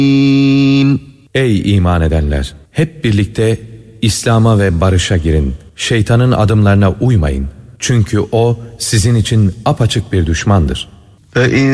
Ey iman edenler! Hep birlikte İslam'a ve barışa girin. Şeytanın adımlarına uymayın. Çünkü o sizin için apaçık bir düşmandır.